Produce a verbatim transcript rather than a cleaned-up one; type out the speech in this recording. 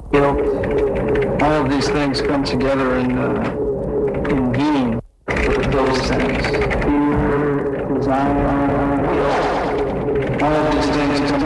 guilt, all of these things come together in, uh, in being with those things. Fear, desire, guilt, all of these things come